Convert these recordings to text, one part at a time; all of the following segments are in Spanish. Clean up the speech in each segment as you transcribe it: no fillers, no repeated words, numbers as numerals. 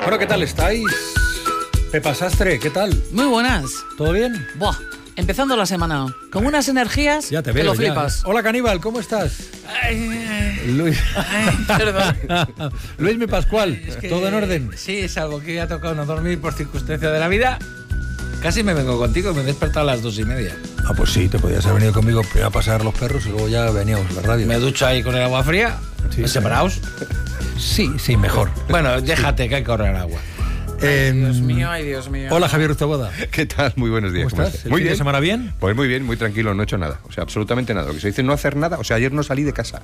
Bueno, ¿qué tal estáis? Pepa Sastre, ¿qué tal? Muy buenas. ¿Todo bien? Buah, empezando la semana. Con unas energías Ya te que veo, lo ya. flipas. Hola, Caníbal, ¿cómo estás? Luis. Perdón. Luis mi Pascual, Es que, ¿todo en orden? Sí, es algo que ha tocado no dormir por circunstancias de la vida. Casi me vengo contigo, me he despertado a las 2:30. Ah, pues sí, te podías haber venido conmigo primero a pasear los perros y luego ya veníamos a la radio. Me ducho ahí con el agua fría, Sí, separados. Sí, mejor. Bueno, déjate que hay que ahorrar agua. Dios mío, ay Dios mío. Hola, Javier Ruzaboda. ¿Qué tal? Muy buenos días. ¿Cómo estás? ¿El Muy fin de bien. semana bien? Pues muy bien, muy tranquilo, no he hecho nada. O sea, absolutamente nada. Lo que se dice no hacer nada. O sea, ayer no salí de casa.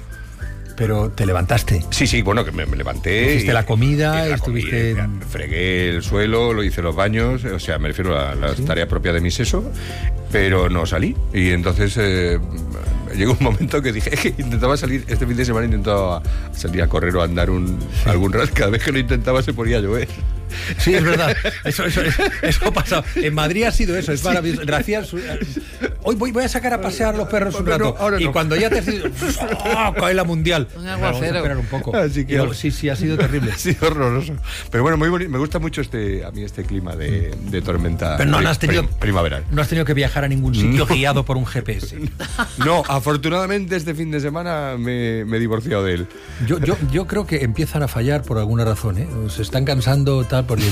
Pero te levantaste. Sí, bueno, que me levanté. Hiciste la comida, y estuviste en- fregué el suelo, lo hice los baños. O sea, me refiero a la tarea propia de mi seso. Pero no salí. Y entonces llegó un momento que dije que intentaba salir. Este fin de semana intentaba salir a correr o a andar algún rato. Cada vez que lo intentaba se ponía a llover. Sí, es verdad. Eso ha pasado. En Madrid ha sido eso, es maravilloso. Gracias. Hoy voy a sacar a pasear los perros un Pero rato. ahora Y no. cuando ya te has ido, cae la mundial. Un Vamos a aguacero. esperar un poco. Así que- Sí, ha sido terrible. Sí, horroroso. Pero bueno, muy bonito. Me gusta mucho a mí este clima de tormenta. Pero no has tenido primaveral. No has tenido que viajar a ningún sitio guiado por un GPS. No, afortunadamente este fin de semana me he divorciado de él. Yo creo que empiezan a fallar por alguna razón, ¿eh? Se están cansando tal porque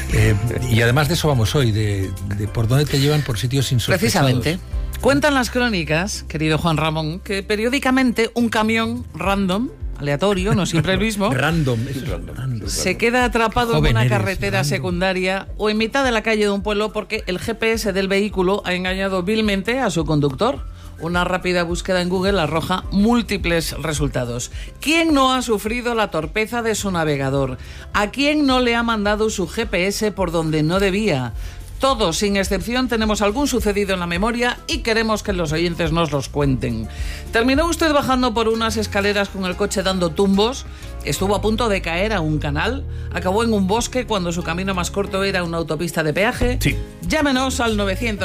y además de eso vamos hoy, de por dónde te llevan por sitios insospechados. Precisamente. Cuentan las crónicas, querido Juan Ramón, que periódicamente un camión random, aleatorio, no siempre el mismo, Random, es random. se queda atrapado Joven en una eres, carretera random. secundaria o en mitad de la calle de un pueblo porque el GPS del vehículo ha engañado vilmente a su conductor. Una rápida búsqueda en Google arroja múltiples resultados. ¿Quién no ha sufrido la torpeza de su navegador? ¿A quién no le ha mandado su GPS por donde no debía? Todos, sin excepción, tenemos algún sucedido en la memoria y queremos que los oyentes nos los cuenten. ¿Terminó usted bajando por unas escaleras con el coche dando tumbos? ¿Estuvo a punto de caer a un canal? ¿Acabó en un bosque cuando su camino más corto era una autopista de peaje? Sí. Llámenos al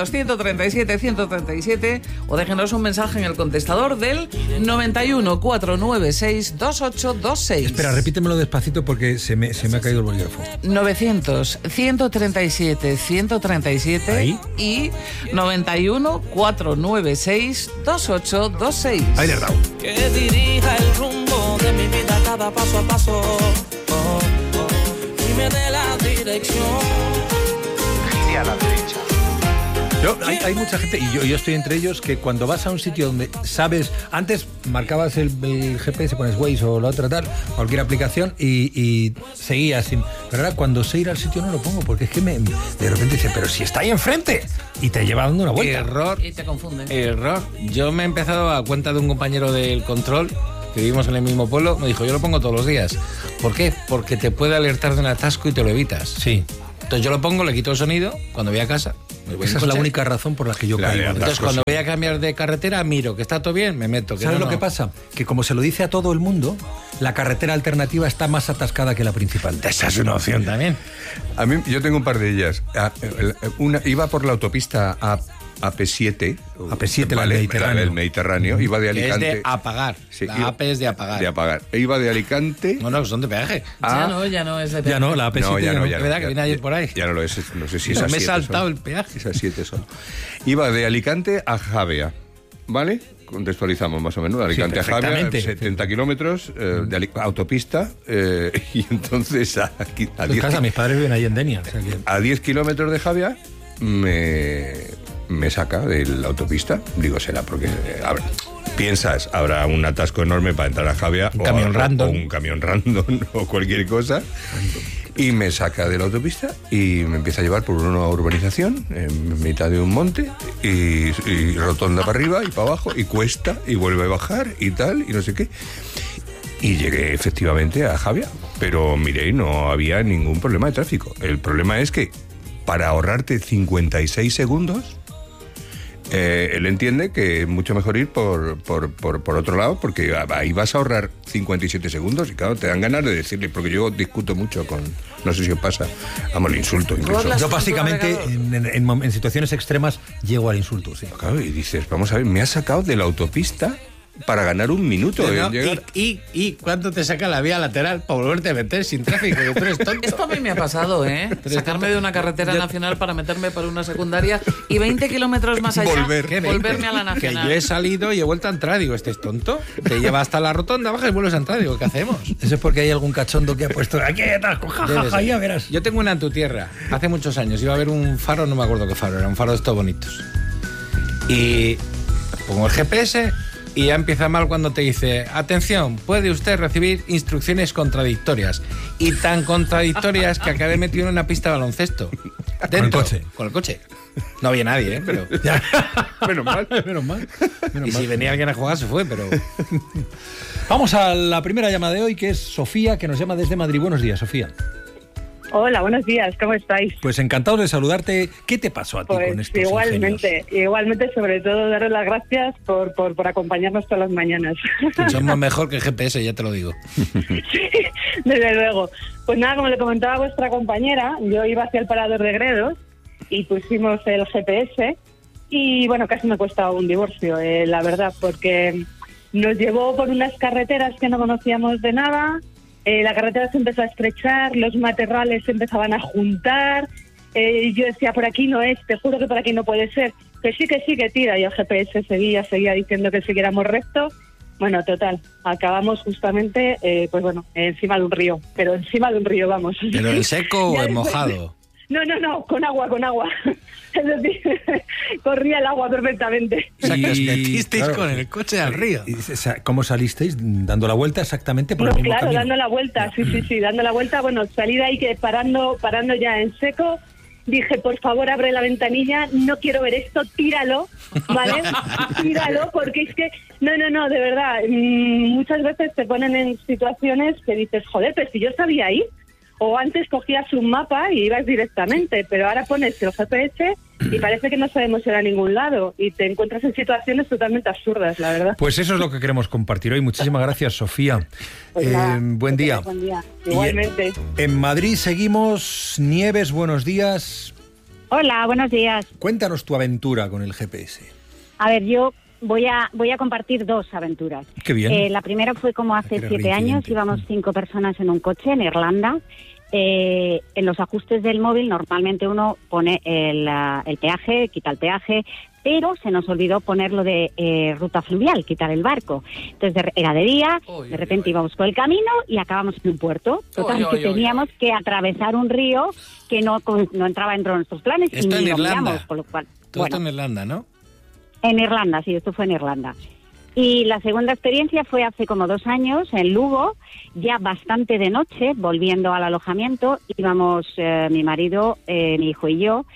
900-137-137 o déjenos un mensaje en el contestador del 91 496 2826. Espera, repítemelo despacito porque se me ha caído el bolígrafo. 900-137-137 Ahí. y 91 496 2826. Ahí le he dado. Que dirija el rumbo de mi vida cada paso a paso, y me dé la dirección. Hay mucha gente, y yo estoy entre ellos, que cuando vas a un sitio donde sabes, antes marcabas el GPS, pones Waze o la otra tal, cualquier aplicación y seguías sin. Pero ahora cuando sé ir al sitio no lo pongo, porque es que de repente dice, pero si está ahí enfrente, y te lleva dando una vuelta. Error. Y te confunden. Error. Yo me he empezado a cuenta de un compañero del control, que vivimos en el mismo pueblo, me dijo, yo lo pongo todos los días. ¿Por qué? Porque te puede alertar de un atasco y te lo evitas. Sí, Entonces yo lo pongo, le quito el sonido, cuando voy a casa. Me voy en esa es la coche. única razón por la que yo La de caigo. atrás. Entonces cuando voy a cambiar de carretera, miro que está todo bien, me meto. Que ¿Sabes no, lo que no. pasa? Que como se lo dice a todo el mundo, la carretera alternativa está más atascada que la principal. Esa es una opción también. A mí, yo tengo un par de ellas. Iba por la autopista AP7. AP7, la del Mediterráneo. El Mediterráneo. Iba de Que es Alicante. de apagar. Sí, La AP es de apagar. De apagar. Iba de Alicante. No, son de peaje. Ya no es de Ya no, la AP7 No, ya no, ya Es no. verdad que viene ayer por ahí. Ya no lo es. No sé si es Me así. he saltado el peaje. Esas 7 son. Iba de Alicante a Javea. ¿Vale? Contextualizamos más o menos. De Alicante a Javea, perfectamente. 70 kilómetros de autopista. Y entonces a En 10 casa, mis padres viven ahí en Denia. O sea que- a 10 kilómetros de Javea me saca de la autopista. Digo, será porque piensas, habrá un atasco enorme para entrar a Javea. Un camión random. O un camión random o cualquier cosa. Y me saca de la autopista y me empieza a llevar por una urbanización en mitad de un monte y rotonda para arriba y para abajo y cuesta y vuelve a bajar y tal y no sé qué. Y llegué efectivamente a Javea, pero miré, no había ningún problema de tráfico. El problema es que para ahorrarte 56 segundos, él entiende que es mucho mejor ir por otro lado, porque ahí vas a ahorrar 57 segundos y claro, te dan ganas de decirle, porque yo discuto mucho con, no sé si os pasa, vamos, el insulto incluso. hablas- Yo básicamente en situaciones extremas llego al insulto, sí. Claro, y dices, vamos a ver, me has sacado de la autopista para ganar un minuto en llegar. ¿Y cuánto te saca la vía lateral para volverte a meter sin tráfico? Que tú eres tonto. Esto a mí me ha pasado, ¿eh? Sacarme de una carretera nacional para meterme por una secundaria y 20 kilómetros más allá volverme a la nacional. Que yo he salido y he vuelto a entrar. Digo, ¿este es tonto? Te lleva hasta la rotonda, bajas y vuelves a entrar. Digo, ¿qué hacemos? Eso es porque hay algún cachondo que ha puesto aquí atasco, jajaja, ya verás. Yo tengo una en tu tierra. Hace muchos años iba a ver un faro, no me acuerdo qué faro, era un faro de estos bonitos. Y pongo el GPS y ya empieza mal cuando te dice: atención, puede usted recibir instrucciones contradictorias. Y tan contradictorias que acabé metido en una pista de baloncesto. Dentro, con el coche. No había nadie, pero... Menos mal. Menos mal. Y si venía alguien a jugar se fue, pero... Vamos a la primera llamada de hoy, que es Sofía, que nos llama desde Madrid. Buenos días, Sofía. Hola, buenos días, ¿cómo estáis? Pues encantado de saludarte. ¿Qué te pasó a ti con estos igualmente, sobre todo daros las gracias por acompañarnos todas las mañanas. Somos mejor que el GPS, ya te lo digo. Sí, desde luego. Pues nada, como le comentaba vuestra compañera, yo iba hacia el parador de Gredos y pusimos el GPS y bueno, casi me cuesta un divorcio, la verdad, porque nos llevó por unas carreteras que no conocíamos de nada. La carretera se empezó a estrechar, los matorrales se empezaban a juntar. Yo decía, por aquí no es, te juro que por aquí no puede ser. Que sí, que tira. Y el GPS seguía diciendo que siguiéramos recto. Bueno, total, acabamos justamente, pues bueno, encima de un río. Pero encima de un río, vamos. ¿Pero en seco o en mojado? No, con agua. Es decir, corría el agua perfectamente. O sea, que os metisteis con el coche al río. ¿Cómo salisteis? ¿Dando la vuelta exactamente por el mismo camino? Dando la vuelta, sí, dando la vuelta. Bueno, salí de ahí que parando ya en seco. Dije, por favor, abre la ventanilla, no quiero ver esto, tíralo, ¿vale? Tíralo, porque es que, no, de verdad, muchas veces te ponen en situaciones que dices, joder, pero si yo sabía ir. O antes cogías un mapa y ibas directamente, pero ahora pones el GPS y parece que no sabemos ir a ningún lado y te encuentras en situaciones totalmente absurdas, la verdad. Pues eso es lo que queremos compartir hoy. Muchísimas gracias, Sofía. Pues nada, buen día. Buen día. Igualmente. En Madrid seguimos. Nieves, buenos días. Hola, buenos días. Cuéntanos tu aventura con el GPS. A ver, yo voy a compartir dos aventuras. Qué bien. La primera fue como hace 7 años, íbamos 5 personas en un coche en Irlanda. En los ajustes del móvil normalmente uno pone el peaje, quita el peaje, pero se nos olvidó poner lo de ruta fluvial, quitar el barco. Entonces era de día, de repente íbamos por el camino y acabamos en un puerto. Total, que teníamos que atravesar un río que no entraba dentro de nuestros planes. Esto y en Irlanda. Miramos, por lo cual, Todo esto en Irlanda, ¿no? En Irlanda, sí, esto fue en Irlanda. Y la segunda experiencia fue hace como 2 años en Lugo, ya bastante de noche, volviendo al alojamiento. Íbamos mi marido, mi hijo y yo.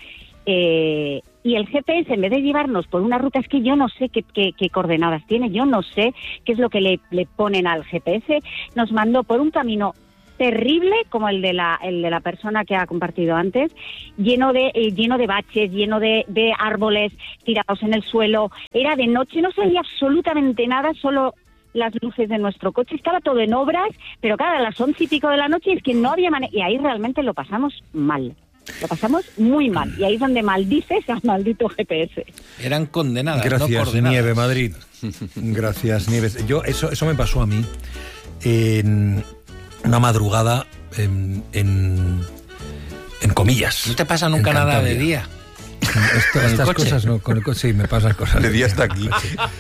Y el GPS, en vez de llevarnos por una ruta, es que yo no sé qué coordenadas tiene, yo no sé qué es lo que le ponen al GPS. Nos mandó por un camino terrible, como el de la persona que ha compartido antes, lleno de baches, lleno de árboles tirados en el suelo. Era de noche, no se veía absolutamente nada, solo las luces de nuestro coche. Estaba todo en obras, pero claro, a las 11 y pico de la noche es que no había manera. Y ahí realmente lo pasamos mal. Lo pasamos muy mal. Y ahí es donde maldices al maldito GPS. Eran condenadas, gracias, no coordenadas. Nieve, Madrid. Gracias, Nieves. Eso me pasó a mí en una madrugada en Comillas. ¿No te pasa nunca nada de día? Estas cosas no, con el coche sí me pasan cosas. De día hasta aquí.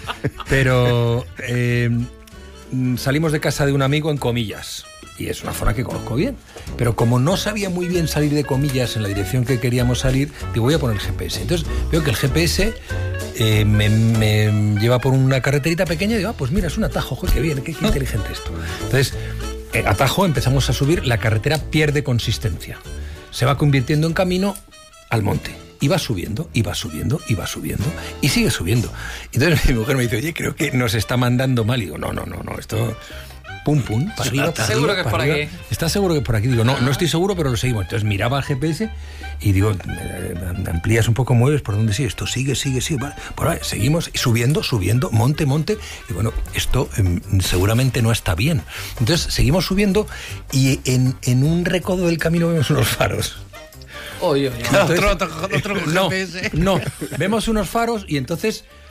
Pero salimos de casa de un amigo en Comillas. Y es una zona que conozco bien. Pero como no sabía muy bien salir de Comillas en la dirección que queríamos salir, digo, voy a poner el GPS. Entonces veo que el GPS me lleva por una carreterita pequeña y digo, pues mira, es un atajo, joder, qué bien, qué inteligente esto. Entonces, atajo, empezamos a subir, la carretera pierde consistencia. Se va convirtiendo en camino al monte. Y va subiendo, y sigue subiendo. Entonces mi mujer me dice, oye, creo que nos está mandando mal. Y digo, no, esto... Pum, para arriba, para ¿Seguro arriba, que es por arriba. aquí? ¿Estás seguro que es por aquí? Digo, no estoy seguro, pero lo seguimos. Entonces miraba el GPS y digo, amplías un poco, mueves, ¿por dónde sigue? Esto sigue, vale. Por ahí, seguimos subiendo, monte. Y bueno, esto seguramente no está bien. Entonces seguimos subiendo y en un recodo del camino vemos unos faros. Entonces, otro no, GPS. no, vemos unos faros y entonces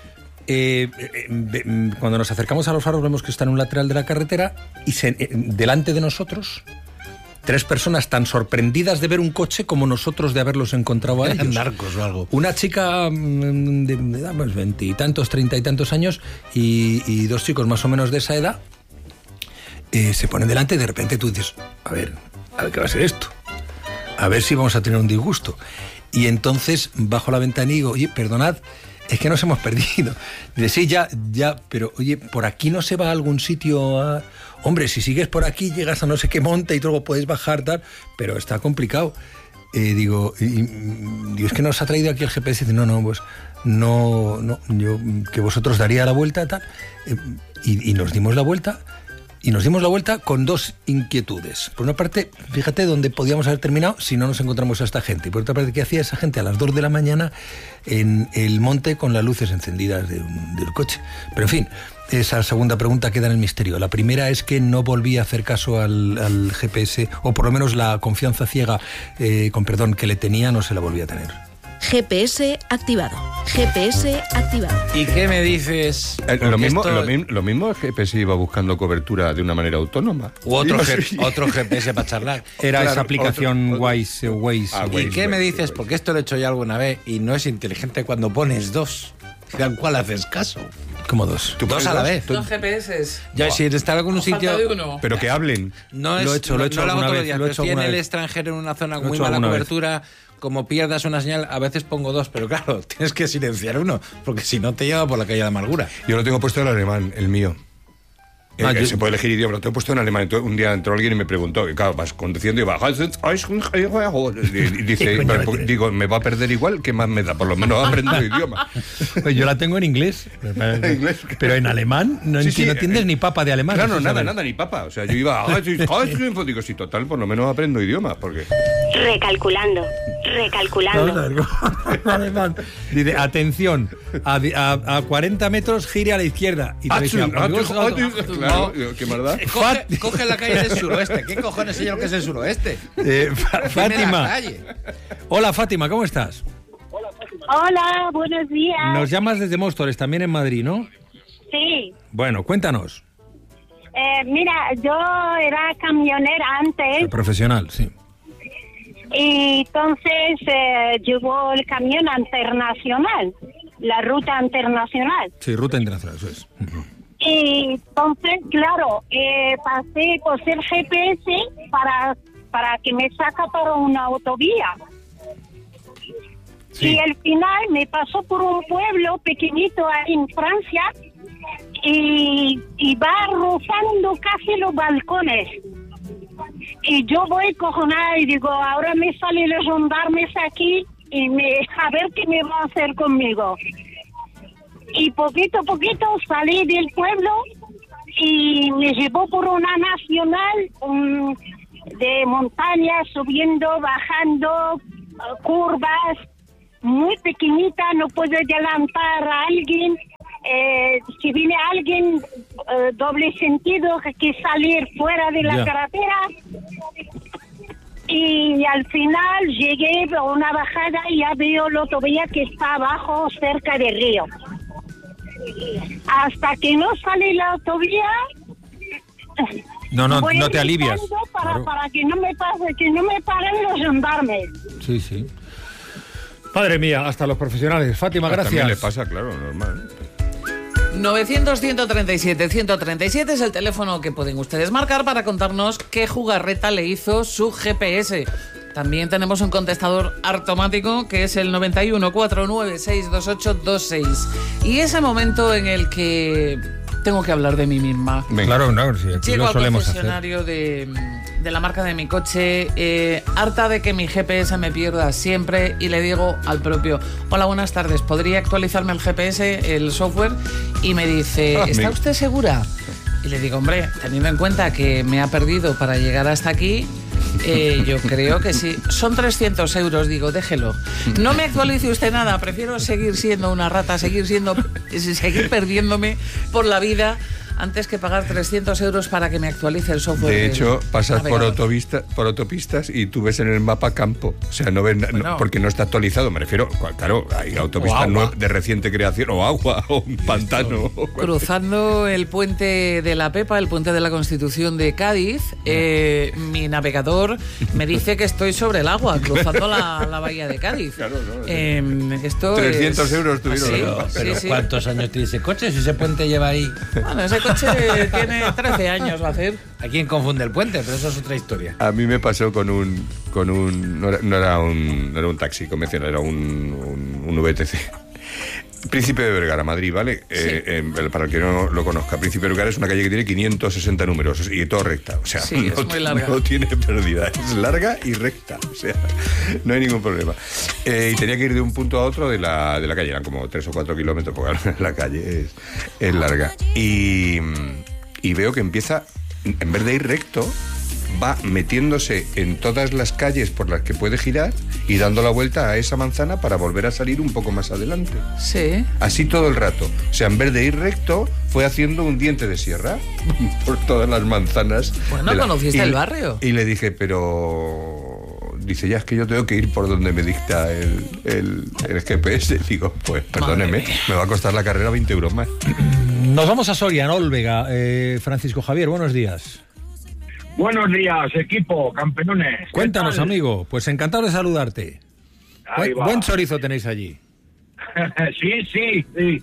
cuando nos acercamos a los faros vemos que está en un lateral de la carretera y delante de nosotros 3 personas tan sorprendidas de ver un coche como nosotros de haberlos encontrado a ellos. Narcos o algo. Una chica de edad, 20 y tantos, 30 y tantos años y 2 chicos más o menos de esa edad se ponen delante y de repente tú dices, a ver qué va a ser esto. A ver si vamos a tener un disgusto. Y entonces bajo la ventana y digo, oye, perdonad, es que nos hemos perdido. Dice, sí, ya, pero oye, ¿por aquí no se va a algún sitio? Hombre, si sigues por aquí llegas a no sé qué monte y luego puedes bajar, tal, pero está complicado. Digo, es que nos ha traído aquí el GPS. Dice, no, pues no, yo que vosotros daría la vuelta, tal. Y nos dimos la vuelta. Y nos dimos la vuelta con 2 inquietudes. Por una parte, fíjate dónde podíamos haber terminado si no nos encontramos a esta gente. Y por otra parte, ¿qué hacía esa gente a las 2 de la mañana en el monte con las luces encendidas del coche? Pero en fin, esa segunda pregunta queda en el misterio. La primera es que no volví a hacer caso al GPS, o por lo menos la confianza ciega, que le tenía, no se la volví a tener. GPS activado. GPS activado. ¿Y qué me dices? Lo mismo el GPS iba buscando cobertura de una manera autónoma. U otro GPS para charlar. Era Claro, esa aplicación Waze. ¿Y qué me dices? Porque esto lo he hecho ya alguna vez y no es inteligente cuando pones 2. ¿Al cual haces caso? Como 2. 2 a la vez. 2 GPS. Ya, si está en algún sitio... Falta de uno. Pero que hablen. No es, Lo he hecho no alguna lo hago todos los vez, días, lo he pero hecho estoy en alguna el vez. extranjero, en una zona Lo he con muy hecho mala alguna vez. cobertura, como pierdas una señal, a veces pongo 2, pero claro, tienes que silenciar uno, porque si no te lleva por la calle de amargura. Yo lo tengo puesto en alemán, el mío. Se puede elegir idioma, lo tengo puesto en alemán. Entonces, un día entró alguien y me preguntó, y claro, vas conduciendo y vas... Y dice, digo, me va a perder igual, ¿qué más me da? Por lo menos aprendo el idioma. Pues yo la tengo en inglés. Pero en alemán no entiendes ni papa de alemán. Claro, nada, ni papa. O sea, yo iba... Digo, sí, total, por lo menos aprendo idioma, porque... Recalculando. Alemán. Dice, atención, a 40 metros gire a la izquierda. Y te decía, Claro, qué maldad. Coge la calle del suroeste. ¿Qué cojones sé yo lo que es el suroeste? Fátima. Hola, Fátima, ¿cómo estás? Hola, buenos días. Nos llamas desde Móstoles, también en Madrid, ¿no? Sí. Bueno, cuéntanos. Mira, yo era camionera antes Profesional, sí. y entonces llevó el camión internacional, la ruta internacional. Sí, ruta internacional, eso es. Y entonces, claro, pasé por ser GPS para que me saca para una autovía. Sí. Y al final me pasó por un pueblo pequeñito ahí en Francia y va rozando casi los balcones. Y yo voy cojonada y digo, ahora me salen los gendarmes aquí y a ver qué me va a hacer conmigo. Y poquito a poquito salí del pueblo y me llevó por una nacional de montañas, subiendo, bajando, curvas, muy pequeñita, no puedo adelantar a alguien. Si viene alguien, doble sentido, que salir fuera de la carretera. Y al final llegué a una bajada y ya veo la autovía que está abajo, cerca del río. Hasta que no sale la autovía, no te alivias. Para que no me pase, que no me paren los gendarmes. Sí. Madre mía, hasta los profesionales. Fátima, gracias. También le pasa, claro, normal. 900-137-137 es el teléfono que pueden ustedes marcar para contarnos qué jugarreta le hizo su GPS. También tenemos un contestador automático que es el 91-496-2826. Y ese momento en el que tengo que hablar de mí misma. Claro, sí, aquí Llego lo al solemos concesionario de la marca de mi coche, harta de que mi GPS me pierda siempre, y le digo al propio, hola, buenas tardes, ¿podría actualizarme el GPS, el software? Y me dice, ¿está usted segura? Y le digo, hombre, teniendo en cuenta que me ha perdido para llegar hasta aquí, yo creo que sí. Son 300 euros, digo, déjelo. No me actualice usted nada, prefiero seguir siendo una rata, seguir perdiéndome por la vida antes que pagar 300 euros para que me actualice el software. De hecho, pasas por navegador. autopistas y tú ves en el mapa campo. O sea, no ves, porque no está actualizado. Me refiero, claro, hay autopistas de reciente creación, o agua, o un pantano. Cruzando el puente de la Pepa, el puente de la Constitución de Cádiz, mi navegador me dice que estoy sobre el agua, cruzando la bahía de Cádiz. Claro, esto 300 euros tuvieron. Pero ¿cuántos años tiene ese coche? Si ese puente lleva ahí... Bueno, ese coche tiene 13 años, va a hacer. ¿A quién confunde el puente? Pero eso es otra historia. A mí me pasó con un no era un taxi convencional, era un VTC. Príncipe de Vergara, Madrid, ¿vale? Sí. Para el que no lo conozca, Príncipe de Vergara es una calle que tiene 560 números y todo recta. O sea, sí, no tiene pérdida. Es larga y recta. O sea, no hay ningún problema. Y tenía que ir de un punto a otro de la calle. Eran como 3 o 4 kilómetros, porque la calle es larga. Y veo que empieza, en vez de ir recto, va metiéndose en todas las calles por las que puede girar y dando la vuelta a esa manzana para volver a salir un poco más adelante. Sí. Así todo el rato. O sea, en vez de ir recto, fue haciendo un diente de sierra por todas las manzanas. Bueno, ¿conociste el barrio? Y le dije, pero... Dice, ya es que yo tengo que ir por donde me dicta el GPS. Digo, pues perdóneme, me va a costar la carrera 20 euros más. Nos vamos a Soria, en Olvega. Francisco Javier, buenos días. Buenos días, equipo, campeones. Cuéntanos, amigo. Pues encantado de saludarte. Buen chorizo tenéis allí. Sí.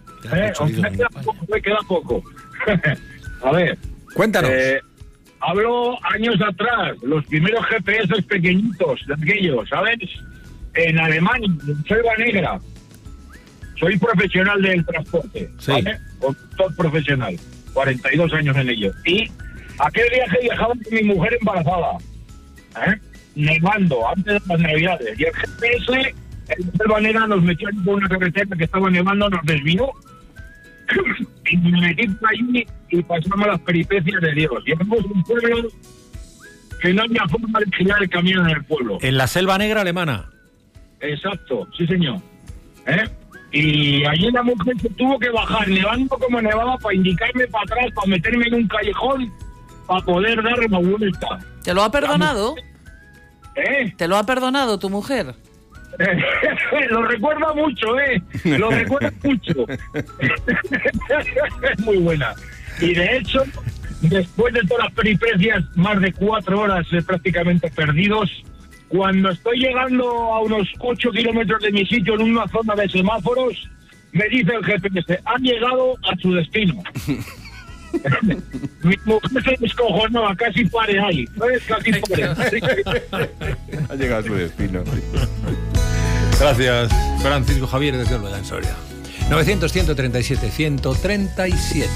Me queda poco. A ver. Cuéntanos. Hablo años atrás, los primeros GPS pequeñitos de aquellos, ¿sabes? En Alemania, en Selva Negra. Soy profesional del transporte, sí. ¿vale? Conductor profesional, 42 años en ello. Y aquel viaje viajaba con mi mujer embarazada, nevando, antes de las Navidades. Y el GPS, en Selva Negra, nos metió en una carretera que estaba nevando, nos desvió. Y me metí por allí y pasamos las peripecias de Dios. Llegamos a un pueblo que no había forma de girar el camión en el pueblo. En la Selva Negra alemana. Exacto, sí señor. Y allí la mujer se tuvo que bajar, nevando como nevaba, para indicarme para atrás, para meterme en un callejón, para poder dar una vuelta. ¿Te lo ha perdonado? ¿Te lo ha perdonado tu mujer? Lo recuerda mucho, Lo recuerda mucho. Es muy buena. Y de hecho, después de todas las peripecias, más de 4 horas prácticamente perdidos, cuando estoy llegando a unos 8 kilómetros de mi sitio en una zona de semáforos, me dice el GPS, han llegado a su destino. Mi mujer se descojonaba, casi pare ahí. Casi pare. Ha llegado a su destino. Gracias, Francisco Javier, desde Olvega, en Soria. 900-137-137.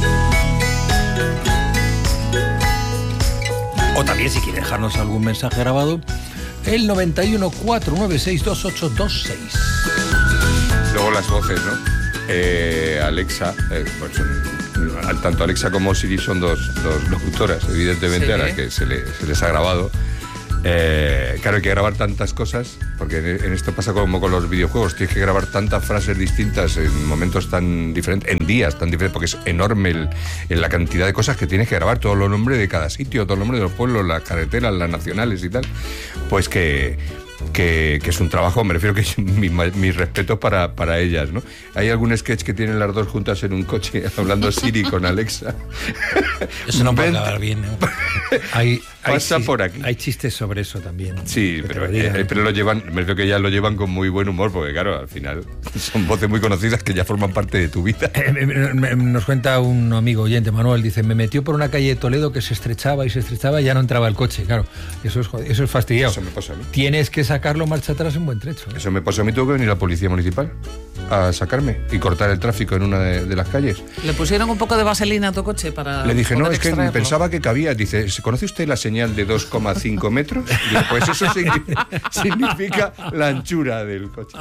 O también, si quiere dejarnos algún mensaje grabado, el 91-496-2826. Luego las voces, ¿no? Alexa, pues, tanto Alexa como Siri son dos locutoras, evidentemente, sí. A las que se les ha grabado. Claro, hay que grabar tantas cosas, porque en esto pasa como con los videojuegos, tienes que grabar tantas frases distintas en momentos tan diferentes, en días tan diferentes, porque es enorme la cantidad de cosas que tienes que grabar, todos los nombres de cada sitio, todos los nombres de los pueblos, las carreteras, las nacionales y tal, pues que es un trabajo, me refiero que es mis respetos para ellas, ¿no? Hay algún sketch que tienen las dos juntas en un coche hablando Siri con Alexa. Eso no puede acabar bien, ¿no? Pasa por aquí. Hay chistes sobre eso también, ¿no? Sí, pero lo llevan, me refiero que ya lo llevan con muy buen humor, porque claro, al final son voces muy conocidas que ya forman parte de tu vida. Nos cuenta un amigo oyente, Manuel, dice, me metió por una calle de Toledo que se estrechaba y ya no entraba el coche, claro. Eso es fastidiado. Eso me pasa a mí. Tienes que sacarlo marcha atrás en buen trecho, ¿eh? Eso me pasó a mí, tuvo que venir la policía municipal a sacarme y cortar el tráfico en una de las calles. ¿Le pusieron un poco de vaselina a tu coche para...? Le dije, no, es que pensaba que cabía. Dice, ¿conoce usted la señal de 2,5 metros? Digo, pues eso significa la anchura del coche.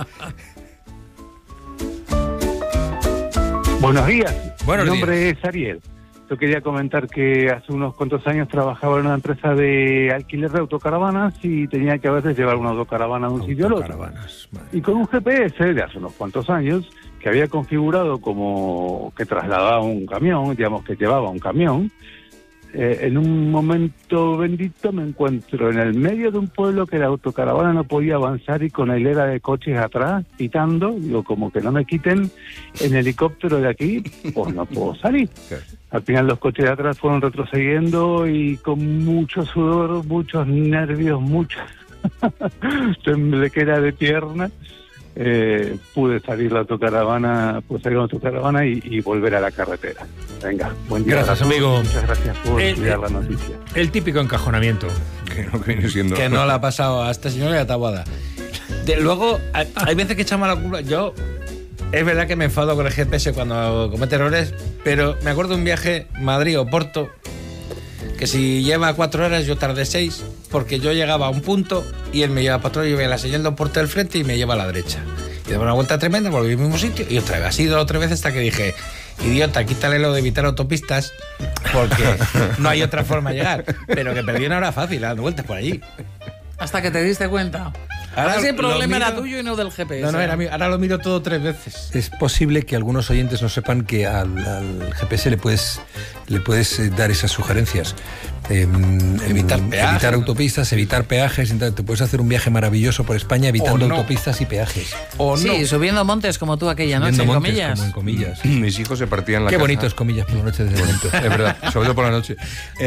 Buenos días. Buenos Mi nombre días. es Ariel. Yo quería comentar que hace unos cuantos años trabajaba en una empresa de alquiler de autocaravanas y tenía que a veces llevar una autocaravana de un sitio al otro. Y con un GPS de hace unos cuantos años, que había configurado como que trasladaba un camión, digamos que llevaba un camión, en un momento bendito me encuentro en el medio de un pueblo que la autocaravana no podía avanzar y con la hilera de coches atrás, pitando, digo, como que no me quiten en helicóptero de aquí, pues no puedo salir. Al final los coches de atrás fueron retrocediendo y con mucho sudor, muchos nervios, mucho temblequera de pierna, pude salir la autocaravana, y volver a la carretera. Venga, buen día. Gracias, amigo. Muchas gracias por estudiar la noticia. El típico encajonamiento. Que no le ha pasado a este señor y a Taboada. Luego, hay veces que echamos la culpa. Yo, es verdad que me enfado con el GPS cuando comete errores, pero me acuerdo de un viaje Madrid o Porto, que si lleva 4 horas, yo tardé 6, porque yo llegaba a un punto y él me lleva para otro, yo veía la señal de un porto del frente y me lleva a la derecha. Y daba una vuelta tremenda, volví al mismo sitio y otra vez. Así 2 o 3 veces hasta que dije, idiota, quítale lo de evitar autopistas, porque no hay otra forma de llegar. Pero que perdí una hora fácil, dando vueltas por allí. Hasta que te diste cuenta. Ahora sí el problema era tuyo y no del GPS. No, era mío. Ahora lo miro todo 3 veces. Es posible que algunos oyentes no sepan que al GPS le puedes dar esas sugerencias. Evitar autopistas, evitar peajes. Te puedes hacer un viaje maravilloso por España evitando autopistas y peajes. Sí, subiendo montes como tú aquella noche, en comillas. Como en comillas. Mis hijos se partían la Qué caja. bonito es comillas por la noche, desde bonito. Es verdad, sobre todo por la noche.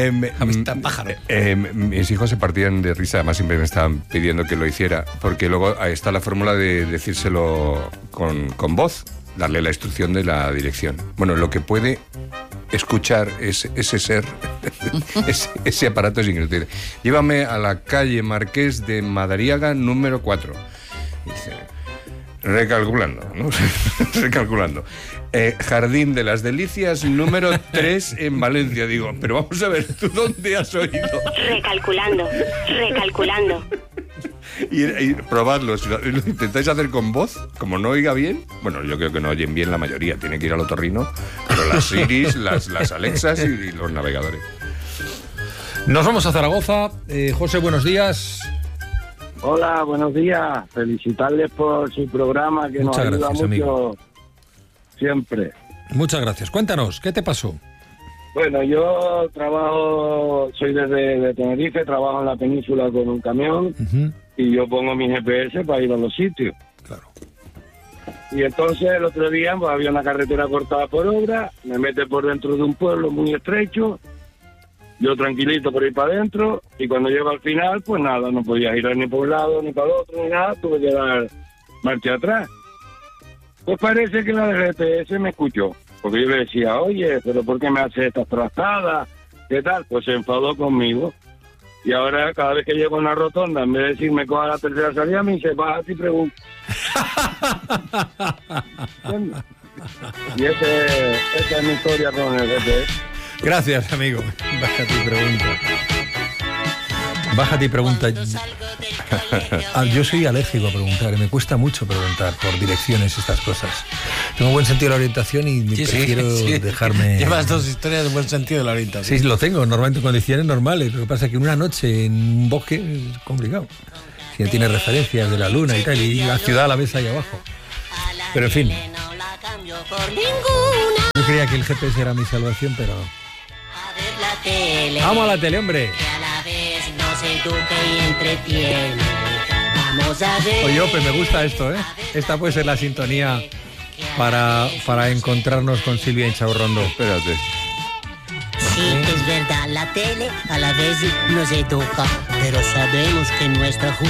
Mis hijos se partían de risa, además siempre me estaban pidiendo que lo hiciera, porque luego está la fórmula de decírselo con voz, darle la instrucción de la dirección. Bueno, lo que puede escuchar ese ser, ese aparato es increíble. Llévame a la calle Marqués de Madariaga número 4. Dice, recalculando, ¿no? Recalculando. Jardín de las Delicias número 3 en Valencia. Digo, pero vamos a ver, ¿tú dónde has oído? Recalculando. Y probadlo, si lo intentáis hacer con voz, como no oiga bien, bueno, yo creo que no oyen bien la mayoría, tiene que ir al otorrino, pero las Siris, las Alexas y los navegadores. Nos vamos a Zaragoza. José, buenos días. Hola, buenos días. Felicitarles por su programa que nos ayuda mucho, amigo. Siempre. Muchas gracias. Cuéntanos, ¿qué te pasó? Bueno, yo soy de Tenerife, trabajo en la península con un camión y yo pongo mi GPS para ir a los sitios. Claro. Y entonces el otro día pues, había una carretera cortada por obra, me mete por dentro de un pueblo muy estrecho, yo tranquilito por ir para adentro y cuando llego al final, pues nada, no podía girar ni por un lado ni para el otro ni nada, tuve que dar marcha atrás. Pues parece que la del GPS me escuchó. Porque yo le decía, oye, ¿pero por qué me hace estas trastadas? ¿Qué tal? Pues se enfadó conmigo. Y ahora, cada vez que llego a una rotonda, en vez de decirme coja la tercera salida, me dice, bájate y pregunta. Y esa es mi historia con el GPS. Gracias, amigo. Bájate y pregunta. Bájate y pregunta. Yo soy alérgico a preguntar, me cuesta mucho preguntar por direcciones, estas cosas. Tengo buen sentido de la orientación y prefiero dejarme... Llevas 2 historias de buen sentido de la orientación. Sí, lo tengo, normalmente en condiciones normales. Lo que pasa es que en una noche en un bosque es complicado. Si no tiene referencias de la luna y tal, y la ciudad a la vez ahí abajo. Pero en fin. Yo creía que el GPS era mi salvación, pero... ¡Vamos a la tele, hombre! Oye, Ope, me gusta esto, ¿eh? Esta puede ser la sintonía para encontrarnos con Silvia Inchaurrondo. Espérate. Sí, es verdad, la tele a la vez nos educa, pero sabemos que nuestra